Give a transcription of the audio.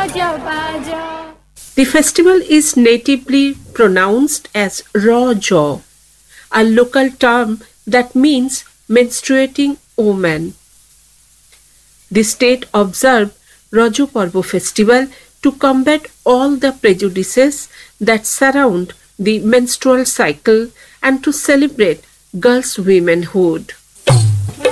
The festival is natively pronounced as Raja, a local term that means menstruating woman. The state observed Raju Parvo festival to combat all the prejudices that surround the menstrual cycle and to celebrate girls' womanhood.